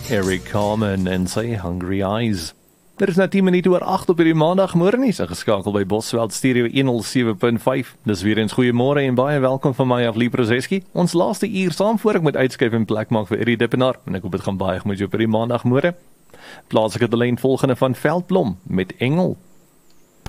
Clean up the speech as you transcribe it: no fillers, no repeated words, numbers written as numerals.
Eric Carmen en sy Hungry Eyes. Dit is nou 10 minute oor 8 op hierdie maandagmôre nie, so geskakel by Bosveld Stereo 107.5. Dis weer eens goeiemôre en baie welkom van my af, Lee Prozeski. Ons laaste uur saam voor ek moet uitskuif en plek maak vir Eddie Dippenaar, en ek hoop dit gaan baie goed met jou op hierdie maandagmôre. Plaas ek het alleen volgende van Veldblom met Engel.